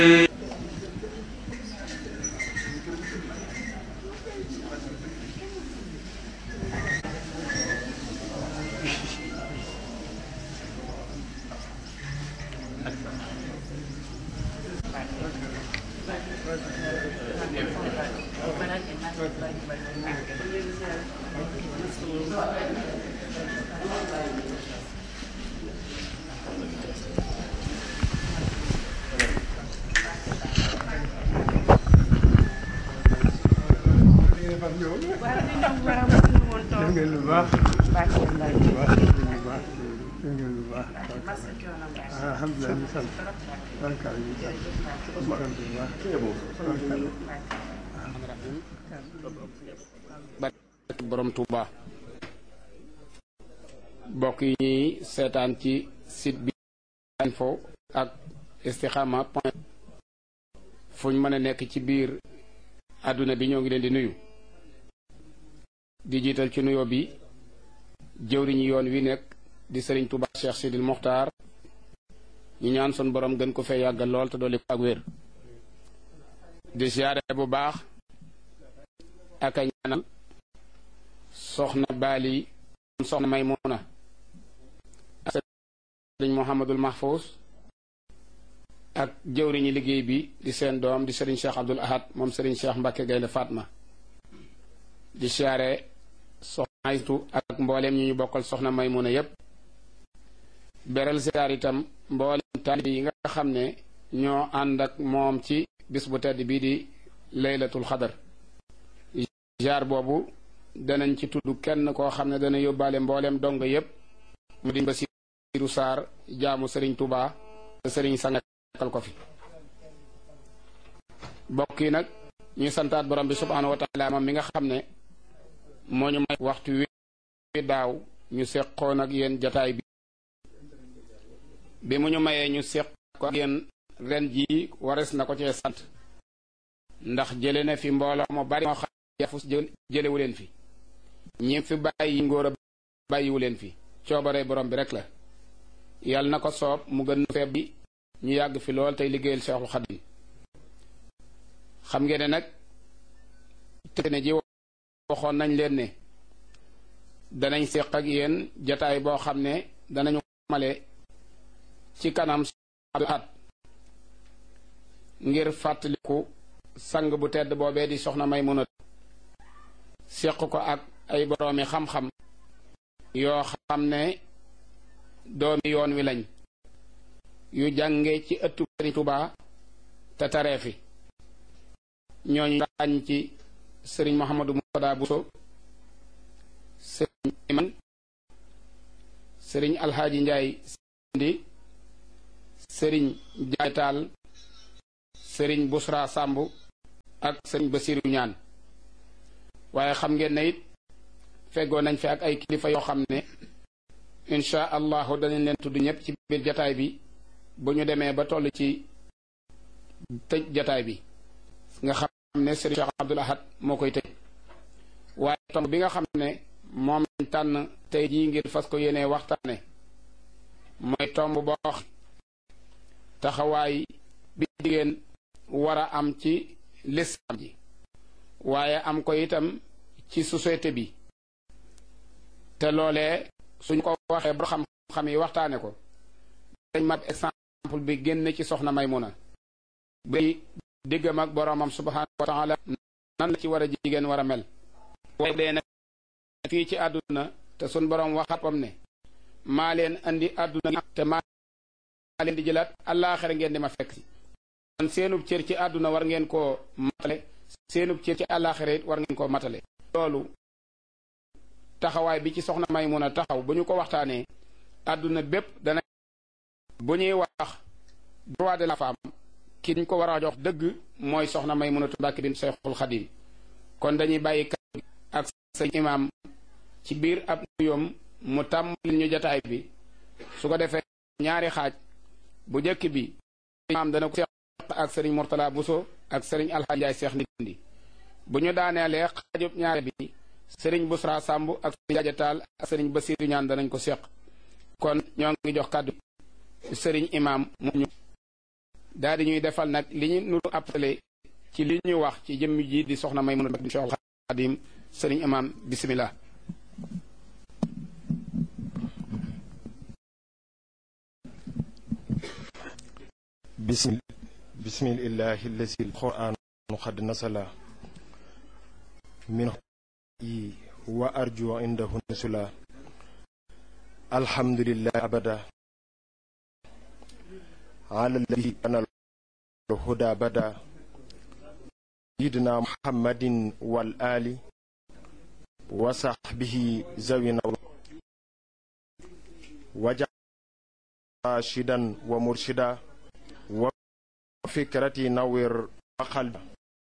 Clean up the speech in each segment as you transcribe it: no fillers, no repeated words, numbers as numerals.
borom Touba bokk yi ñuy seetaan ci site bi info ak istikhama point fuñ mën a nekk ci biir àdduna bi ñoo ngi leen di nuyu di jiital ci nuyoo bi jëwriñu yoon wi nekk di Serigne Touba Cheikh Sidil Mokhtar ñu ñaan sun borom gën ko fee yàggal lool te dolli ko ak wér di siyaare bu baax ak a ñaanal soxna Bali soxna Maymuna ak Serigne Mouhamadul Mahfous ak jëwriñu liggéey bi di seen doom di Serigne Cheikh Abdoul Ahad moom Serigne Cheikh Mbacke Gaynde Fatma di siyaare soxna Aytu ak mbooleem ñi ñu bokkal soxna Maymuna yépp beral siyaar itam mbooleem taalibe yi nga xam ne ñoo ànd ak moom ci bis bu tedd bii di laylatul xadar jaar boobu danañ ci tudd kenn koo xam ne dana yóbbaale mbooleem dong yépp mu di Basiiru Saar jaamu Serigne Touba te Serigne sangal ko fi bokk yi nag ñuy santaat borom bi subhaanahu wa taala moom mi nga xam ne moo ñu may waxtu wi daaw ñu seqoon ak yéen jataay bi mu ñu mayee ñu seq ko ak yéen ren jii wares na ko cee sant ndax jële na fi mbooloo mu bari moo xam yafus jëlewu leen fi ñi fi bàyyi ngóor a bàyyiwu leen fi coobare borom bi rek la yàlla na ko soob mu gën feeb bi ñu yàgg fi lool tey liggéeyal Seexul Xadim xam ngeen ne nag te ne ji waxoon nañ leen ne danañ séq ak yéen jataay boo xam ne danañu male ci kanam at ngir fàttaliku sang bu tedd boobee di soxna Maymuna séq ko ak ay boroomi xam-xam yoo xam ne doomi yoon wi lañ yu jànge ci ëttu Serigne Touba te taree fi ñooñu ràññ ci Serigne Mouhamadou Moutada Bousso Serigne Iman Serigne Alhaaji Njaay Sindi Serigne Njaay Taal Serigne Busra Sambu ak Serigne Basiru Ñaan waaye xam ngeen ne it feggoo nañ fi ak ay kilifa yoo xam ne insha allahu danañ leen tudd ñëpp ci biir jataay bi bu ñu demee ba toll ci tëj jataay bi nga xam ne Serigne Cheikh Abdoul Ahad moo koy tëj waaye tomb bi nga xam ne moom lañ tànn tey jii ngir fas ko yéenee waxtaane mooy tomb boo taxawaay bi jigéen war a am ci lislaam ji waaye am ko itam ci société bi te loolee suñ ko waxee ba xam-xam yi waxtaane ko dañ mat exemple bi génn ci soxna Maymuna bi diggam ak boroomam subhaanahu wa taala nan la ci war a jigéen war a mel waaye dee nag fii ci àdduna te suñ boroom waxapam ne maa leen andi àdduna te maa leen di jëlaat àllaaxira ngeen di ma fekk si kon seenub cër ci àdduna war ngeen koo matale seenub cër ci àllaaxira it war ngeen koo matale loolu taxawaay bi ci soxna Maymuna taxaw bu ñu ko waxtaanee àdduna bépp dana bu ñuy wax droit de la femme ki ñu ko war a jox dëgg mooy soxna Maymunatu Mbàkke bint Seexul Xadiim kon dañuy bàyyi kàddu ak sëñ imaam ci biir ab nuyoom mu tàmbali ñu jataay bi su ko defee ñaari xaaj bu njëkk bi imaam dana ko seq ak sëriñ Murtala Buso ak sëriñ Alxaaji Njaay Seex Ndindi bu ñu daaneelee xaajub ñaare bi sëriñ Busra Samb ak sëriñ Jaaja Taal ak sëriñ Basiiru Ñaan danañ ko seq kon ñoo ngi jox kàddu sëriñ imaam mu ñu daal di ñuy defal nag li ñu nu appelé ci li ñu wax ci jëmm ji di soxna Maymuna di Cheikhul Khadim sëriñ imam bismillah. bismillahi allazi alquran qad nasala min wa arju indahu nusula alhamdulillah abada ala alladhi ana الهدى بدا سيدنا محمد والآل وصحبه زوينا وجعل راشدا ومرشدا وفكرتي نور وقلبا.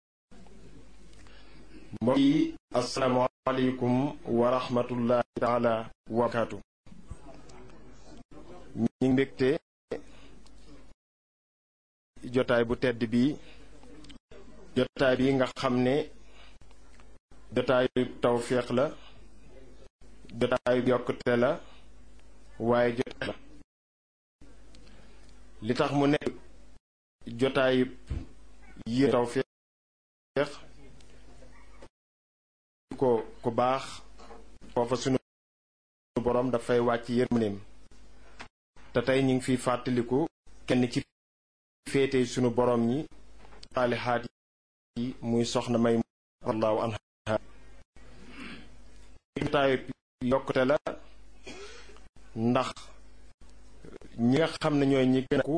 السلام عليكم ورحمة الله تعالى وبركاته. ñi mbégte jotaay bu tedd bi jotaay bi nga xam ne jotaayu tawféex la jotaayu yokkute la waaye jotaay la li tax mu nekk jotaayu yi tawféex ko baax foofa sunu borom dafay wàcc yërmandeem te tey ñu ngi fiy fàttaliku kenn ci féete sunu borom ñi xaalihaat yi muy soxna may radiyallahu anha. jotaayu yokkute la ndax ñi nga xam ne ñooy ñi gën a ku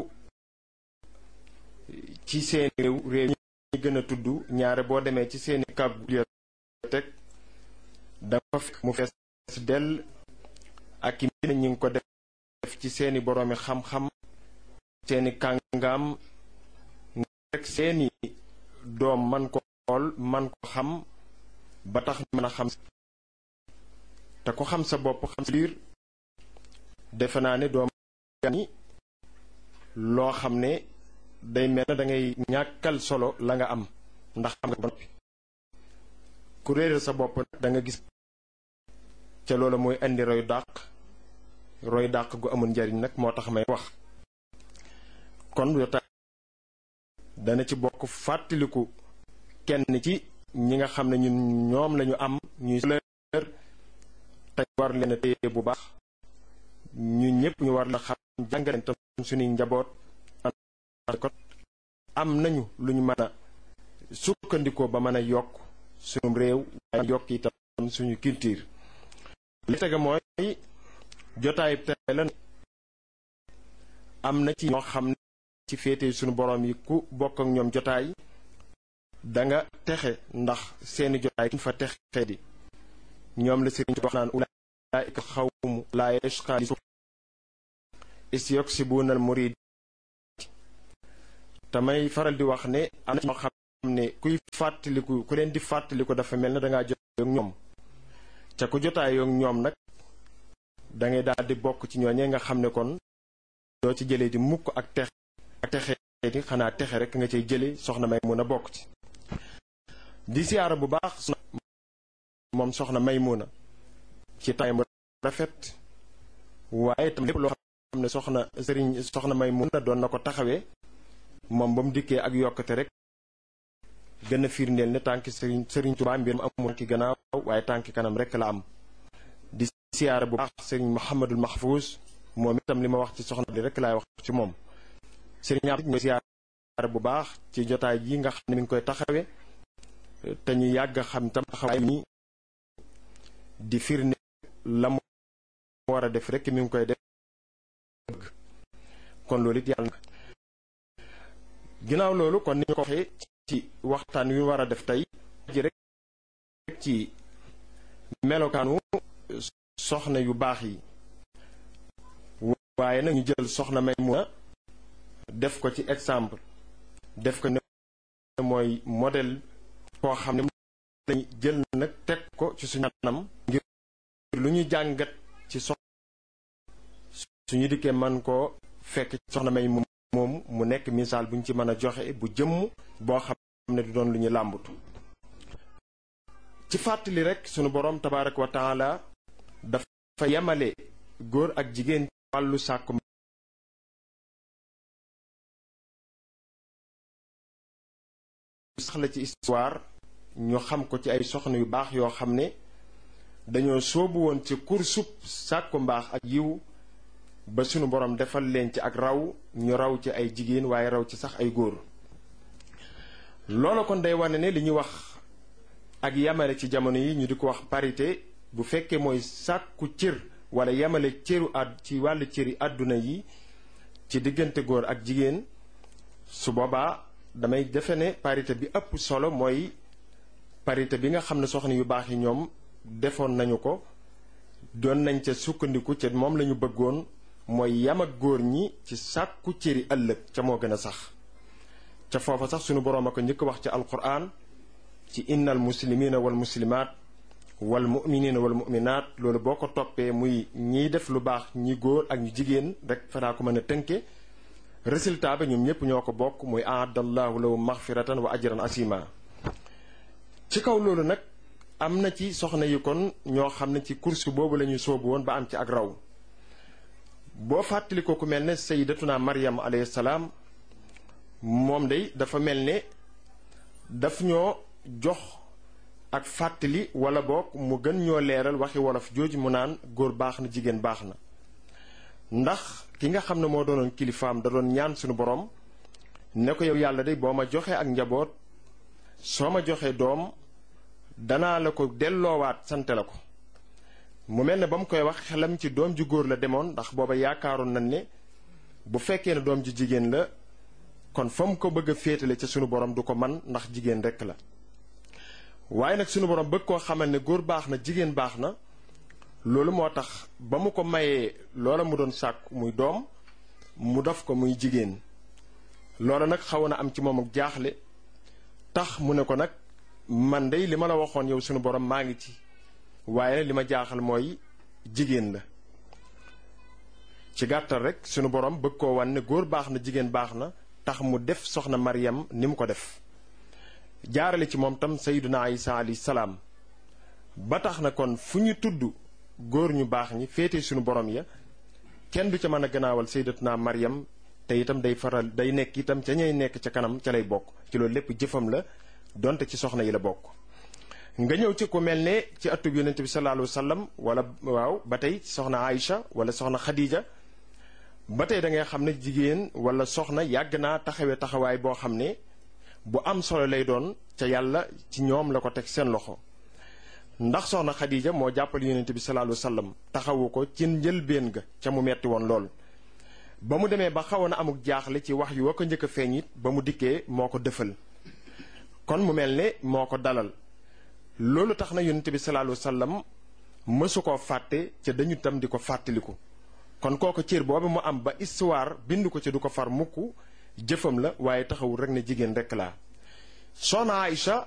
ci seeni réew ñi gën a tudd ñaare boo demee ci seeni kab bibliothèque dafa fekk mu fees dell ak i mbind ñi ngi ko def ci seeni boroomi xam-xam seeni kàngaam rek seeni doom man ko xool man ko xam ba tax mën a xam te ko xam sa bopp xam sa biir defe naa ne doom ni loo xam ne day mel na da ngay ñàkkal solo la nga am ndax xam nga ba noppi ku réeral sa bopp da nga gis ca loolu mooy indi roy dàq gu amul njariñ nag moo tax may wax. kon jotaay dana ci bokk fàttaliku kenn ci ñi nga xam ne ñun ñoom lañu am ñuy leer te war leen a téye bu baax ñu ñëpp ñu war la xam jàngaleen tam suñuy njaboot kon am nañu lu ñu mën a sukkandikoo ba mën a yokk suñu réew waaye yokk itam suñu culture. li tege mooy jotaay tey la am na ci ñoo xam ne ci féete sunu borom yi ku bokk ak ñoom jotaay danga texe ndax seeni jotaay kuñ fa texe di ñoom la sëriñ wax naan ulaa'ika xawmu laa yashqaa isyuksibuna al-murid. tamay faral di wax ne am na ñoo xam ne kuy fàttaliku ku leen di fàttaliku dafa mel ne dangaa jotaay ak ñoom ca ku jotaay ak ñoom nag dangay daal di bokk ci ñooñee nga xam ne kon doo ci jëlee di mukk ak texe di xanaa texe rek nga cay jële soxna Maymuna bokk ci. di siyaara bu baax moom soxna Maymuna ci tay mu rafet waaye tam lépp loo xam ne soxna Maymuna doon na ko taxawee moom ba mu dikkee ak yokkate rek gën a firndeel ne tànki sëriñ Tuubaa mbir mu amul ki gannaaw waaye tànki kanam rek la am. di siyaara bu baax sëriñ Muhammadul Mahfouz moom itam li ma wax ci soxna di rek laay wax ci moom. sëriñ ñaar ñu siyaara bu baax ci jotaay ji nga xam ne mi ngi koy taxawee te ñu yàgg xam tam taxawaay ni di firnde la mu war a def rek mi ngi koy def kon loolu it yàlla na ginnaaw loolu kon ni ñu ko waxee ci waxtaan wi war a def tey ji rek ci melokaanu soxna yu baax yi waaye nag ñu jël soxna Maymuna def ko ci exemple def ko ne mooy modèle koo xam ne lañu jël nag teg ko ci suñu anam ngir lu ñu jàngat ci suñu dikkee man koo fekk soxna Maymuna moom mu nekk misaal bu ñu ci mën a joxe bu jëmm boo xam ne du doon lu ñu làmbatu. ci fàttali rek sunu borom tabaaraka wa taala dafa yemale góor ak jigéen wàllu sàkku sax la ci histoire ñu xam ko ci ay soxna yu baax yoo xam ne dañoo soobu woon ci kursub sàkku mbaax ak yiw ba sunu borom defal leen ci ak raw ñu raw ci ay jigéen waaye raw ci sax ay góor. loolu kon day wane ne li ñuy wax ak yamale ci jamono yi ñu di ko wax parité bu fekkee mooy sàkku cër wala yamale cëru ci wàllu cëri àdduna yi ci diggante góor ak jigéen, su boobaa damay defe ne parité bi ëpp solo mooy parité bi nga xam ne soxna yu baax yi ñoom defoon nañu ko, doon nañ ca sukkandiku ca moom lañu bëggoon, mooy yam ak góor ñi ci sàkku cëri ëllëg ca moo gën a sax. ca foofa sax sunu boroom a ko njëkk wax ci alquran ci innal muslimina wal muslimaat wal muminina wal muminaat. loolu boo ko toppee muy ñiy def lu baax ñi góor ak ñu jigéen rek fanaa ko mën a tënke. résultat ba ñoom ñëpp ñoo ko bokk muy aadallahu lahum maxfiratan wa ajran asima. ci kaw loolu nag am na ci soxna yi kon ñoo xam ne ci course boobu la ñu soobu woon ba am ci ak raw. boo fàttali ko ku mel ne sayyidatuna Maryam alayhi salaam, moom day dafa mel ne daf ñoo jox ak fàttali wala boog mu gën ñoo leeral waxi wolof jooju mu naan góor baax na jigéen baax na. ndax ki nga xam ne moo doonoon kilifaam da doon ñaan suñu borom ne ko yow yàlla day boo ma joxee ak njaboot, soo ma joxee doom danaa la ko delloowaat sante la ko. mu mel ne ba mu koy wax xelam ci doom ju góor la demoon, ndax booba yaakaaroon nañ ne bu fekkee ne doom ju jigéen la kon fa mu ko bëgg a féetale ca sunu borom du ko man, ndax jigéen rekk la. waaye nag sunu borom bëgg koo xamal ne góor baax na jigéen baax na. loolu moo tax ba mu ko mayee loola mu doon sàkku muy doom, mu def ko muy jigéen. loola nag xaw na am ci moom ak jaaxle, tax mu ne ko nag man dey li ma la waxoon yow sunu borom maa ngi ci, waaye li ma jaaxal mooy jigéen la. ci gàttal rek sunu borom bëgg koo wan ne góor baax na jigéen baax na, tax mu def soxna Maryam ni mu ko def. jaarale ci moom tam sayyiduna Isa alayhi salaam. ba tax na kon fu ñu tudd góor ñu baax ñi féete sunu borom ya, kenn du ca mën a gannaawal sayyidatuna Maryam, te itam day nekk itam ca ñay nekk ca kanam ca lay bokk. ci loolu lépp jëfam la, donte ci soxna yi la bokk. nga ñëw ci ku mel ne ci atub yonent bi sallallahu alayhi wa sallam, wala waaw ba tey soxna Aïcha wala soxna Khadija, ba tey da ngay xam ne jigéen wala soxna yàgg naa taxawee taxawaay boo xam ne bu am solo lay doon, ca yàlla ci ñoom la ko teg seen loxo. ndax soxna Khadija moo jàppale yonent bi sallallahu alayhi wa sallam, taxawu ko ci njëlbéen ga ca mu metti woon lool. ba mu demee ba xawoon a amuk jaaxle ci wax yu wa ko njëkk a feeñ it, ba mu dikkee moo ko dëfal. kon mu mel ne moo ko dalal. loolu tax na yonent bi sallallahu alayhi wa sallam mësu koo fàtte ca dañu tam di ko fàttaliku. kon kooku cër boobu mu am ba histoire bind ko ci du ko far mukk, jëfam la, waaye taxawul rek ne jigéen rek laa. soxna Aïcha